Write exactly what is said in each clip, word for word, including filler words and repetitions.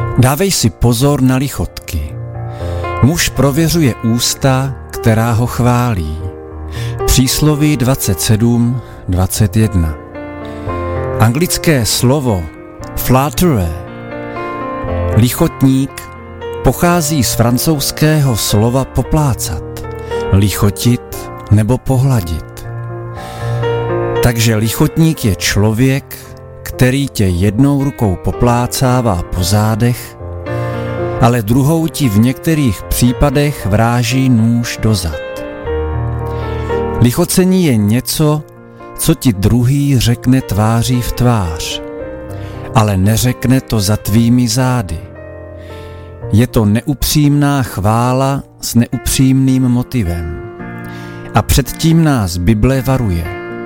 Dávej si pozor na lichotky. Muž prověřuje ústa, která ho chválí. Přísloví dvacet sedm dvacet jedna. Anglické slovo flatterer, lichotník, pochází z francouzského slova poplácat, lichotit nebo pohladit. Takže lichotník je člověk, který tě jednou rukou poplácává po zádech, ale druhou ti v některých případech vráží nůž do zad. Lichocení je něco, co ti druhý řekne tváří v tvář, ale neřekne to za tvými zády. Je to neupřímná chvála s neupřímným motivem. A předtím nás Bible varuje.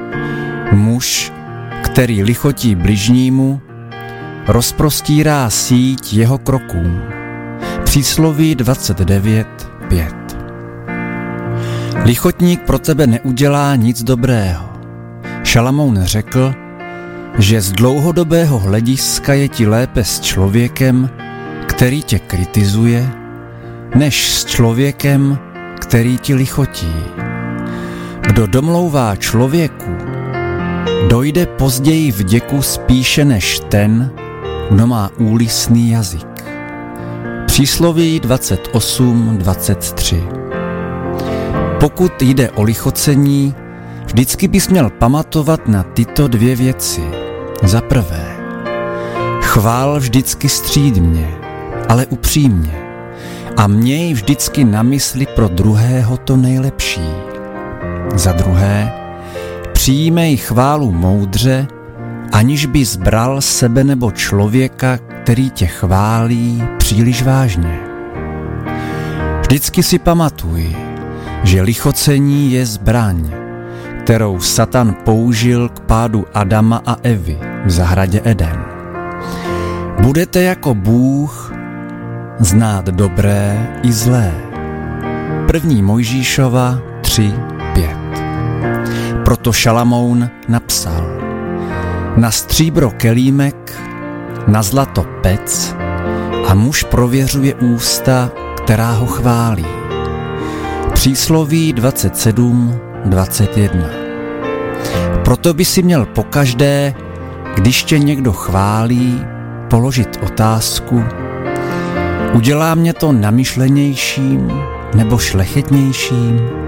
Muž, který lichotí bližnímu, rozprostírá síť jeho krokům. Přísloví dvacet devět pět. Lichotník pro tebe neudělá nic dobrého. Šalamoun řekl, že z dlouhodobého hlediska je ti lépe s člověkem, který tě kritizuje, než s člověkem, který ti lichotí. Kdo domlouvá člověku, dojde později v děku spíše než ten, kdo má úlisný jazyk. Přísloví dvacet osm dvacet tři. Pokud jde o lichocení, vždycky bys měl pamatovat na tyto dvě věci. Za prvé, chvál vždycky střídmě, ale upřímně, a měj vždycky na mysli pro druhého to nejlepší. Za druhé, přijímej chválu moudře, aniž bys bral sebe nebo člověka, který tě chválí, příliš vážně. Vždycky si pamatuj, že lichocení je zbraň, kterou Satan použil k pádu Adama a Evy v zahradě Eden. Budete jako Bůh znát dobré i zlé. První Mojžíšova tři pět. Proto Šalamoun napsal: na stříbro kelímek, na zlato pec a muž prověřuje ústa, která ho chválí. Přísloví dvacet sedm dvacet jedna. Proto by si měl pokaždé, když tě někdo chválí, položit otázku: udělá mě to namyšlenějším nebo šlechetnějším?